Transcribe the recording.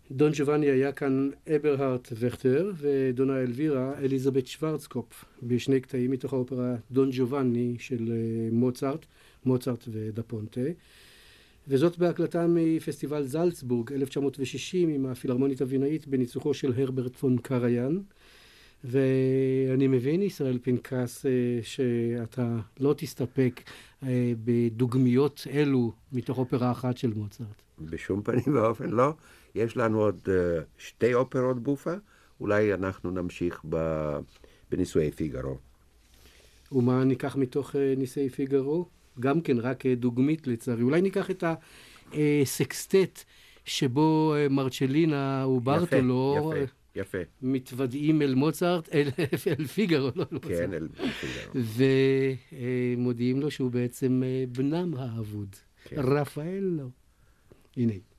דון ג'ובאני היה כאן אברהרט וכטר, ודונה אלווירה אליזבת שוורצקופף, בשני קטעים מתוך האופרה דון ג'ובאני של מוצרט ודה פונטה. וזאת בהקלטה מפסטיבל זלצבורג 1960 עם הפילהרמונית הווינאית בניצוחו של הרברט פון קריין. ואני מבין, ישראל פנקס, שאתה לא תסתפק בדוגמיות אלו מתוך אופרה אחת של מוצרט. בשום פנים ואופן לא. יש לנו עוד שתי אופרות בופה, אולי אנחנו נמשיך בנישואי פיגארו. ומה ניקח מתוך נישואי פיגארו? גם כן רק דוגמית לצערי. אולי ניקח את הסקסטט שבו מרצ'לינה וברטולו יפה. מתוודעים אל מוצרט, אל פיגארו, לא אל כן, מוצרט. אל פיגארו. ומודיעים לו שהוא בעצם בנם האבוד. כן. רפאלו. הנה.